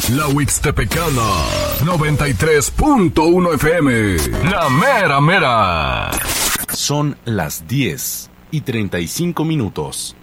La Huixtepecana, 93.1 FM. La mera mera. Son las 10:35.